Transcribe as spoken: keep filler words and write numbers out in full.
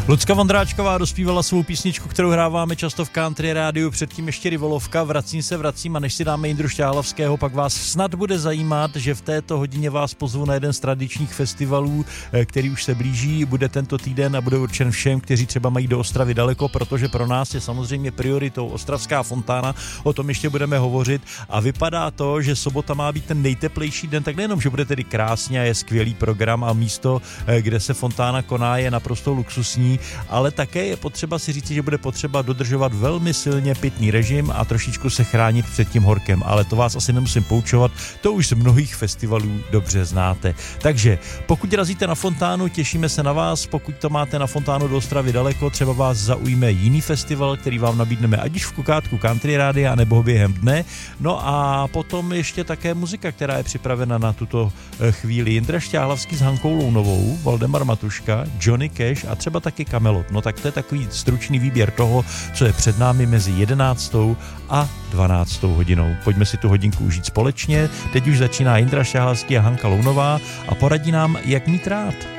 Lucka Vondráčková dospívala svou písničku, kterou hráváme často v Country rádiu, předtím ještě Rivolovka, Vracím se, vracím, a než si dáme Jindru Šťáhlavského, pak vás snad bude zajímat, že v této hodině vás pozvu na jeden z tradičních festivalů, který už se blíží, bude tento týden a bude určen všem, kteří třeba mají do Ostravy daleko, protože pro nás je samozřejmě prioritou Ostravská fontána, o tom ještě budeme hovořit a vypadá to, že sobota má být ten nejteplejší den, tak nejenom, že bude tedy krásně a je skvělý program a místo, kde se fontána koná, je naprosto luxusní, ale také je potřeba si říct, že bude potřeba dodržovat velmi silně pitný režim a trošičku se chránit před tím horkem, ale to vás asi nemusím poučovat, to už z mnohých festivalů dobře znáte. Takže pokud razíte na fontánu, těšíme se na vás, pokud to máte na fontánu do Ostravy daleko, třeba vás zaujme jiný festival, který vám nabídneme ať už v Kukátku Country Rádia nebo během dne. No a potom ještě také muzika, která je připravena na tuto chvíli. Jindra Šťáhlavský s Hankou Lounovou, Valdemar Matuška, Johnny Cash a třeba taky Kamelot. No tak to je takový stručný výběr toho, co je před námi mezi jedenáctou a dvanáctou hodinou. Pojďme si tu hodinku užít společně. Teď už začíná Jindra Šťáhlavský a Hanka Lounová a poradí nám, jak mít rád.